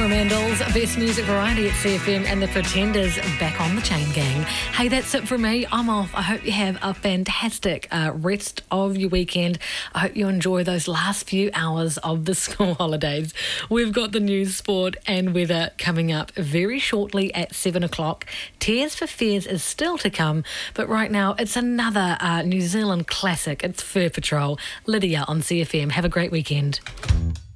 Coromandels, Best Music Variety at CFM, and the Pretenders back on the chain, gang. Hey, that's it from me. I'm off. I hope you have a fantastic rest of your weekend. I hope you enjoy those last few hours of the school holidays. We've got the news, sport and weather coming up very shortly at 7 o'clock. Tears for Fears is still to come, but right now it's another New Zealand classic. It's Fur Patrol. Lydia on CFM. Have a great weekend.